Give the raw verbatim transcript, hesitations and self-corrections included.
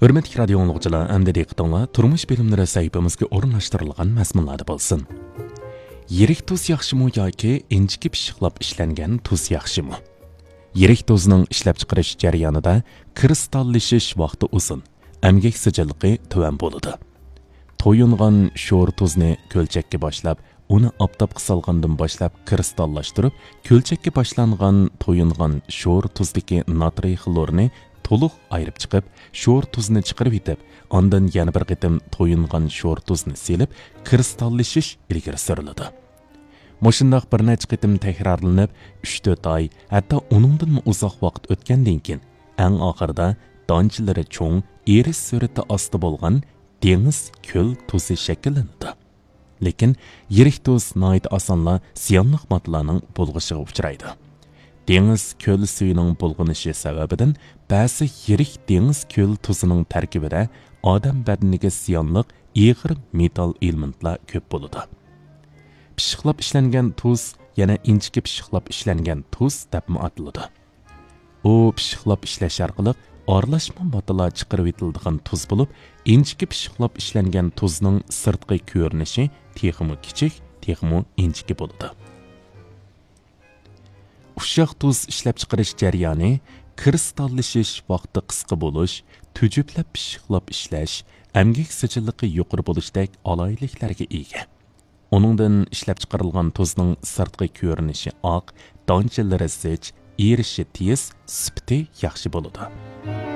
Hürmetli radio anlıqçılar, əmdə diqqətinizə turmuş bilimləri səhifəmizə orunlaşdırılğan məzmunlarda bolsun. Yirik tuz yaxşımı yoki inchiki pishiqlab ishlangan tuz yaxshimi? Yirik tuzning ishlab chiqarish jarayonida kristallashish vaqti uzun, əmgək sijilliqi tuvan bo'ladi. To'yingan sho'r tuzni ko'lchakka boshlab, uni oftobga solgandan boshlab kristallashtirib, ko'lchakka boshlangan to'yingan sho'r tuzdagi natriy xlorni to'liq ayirib chiqib, sho'r tuzni chiqarib yetib, ondan yana bir qitim to'yingan sho'r tuzni silib, kristallashish ilgari suriladi. Mushundaq bir necha qitim takrorlanib, uch to'rt oy, hatto uningdan uzoq vaqt o'tgandan keyin, eng oxirida donchilari cho'ng, eris surati osti bo'lgan dengiz ko'l tuzi shakllanadi. Lekin yirik tuz nihoyat osonla ziyonli moddalarning bo'lg'ishiga uchraydi. Dengiz ko'l suyining bulg'unishi sababidan ba'zi yirik dengiz ko'l tuzining tarkibida odam badaniga ziyonli ig'ir metall elementlar ko'p bo'ladi. Pishiqlab ishlangan tuz yana inchiki pishiqlab ishlangan tuz deb ataladi. U pishiqlab ishlash orqali aralashma moddalar chiqarib etiladigan tuz bo'lib, inchiki pishiqlab ishlangan tuzning sirtqi ko'rinishi texmi kichik, texmi inchiki bo'ladi. Uşaq tuz ishlab chiqarish jarayoni kristallashish vaqti qisqa bo'lish, tujublab pishiqlab ishlash, əmgək sijilliqi yuqori bo'lishdek alayliklarga ega. Onundan ishlab chiqarilgan tuzning sirtqi ko'rinishi oq, donchilari zich, erishi tez, sifati yaxshi bo'ladi.